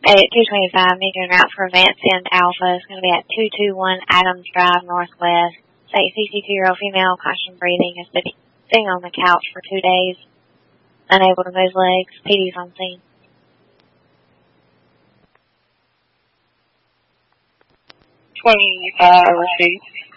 At 225, meeting route for Advanced End Alpha is going to be at 221 Adams Drive Northwest. State 62-year-old female, caution breathing, is sitting on the couch for 2 days, unable to move legs. PD's on scene. 25, received.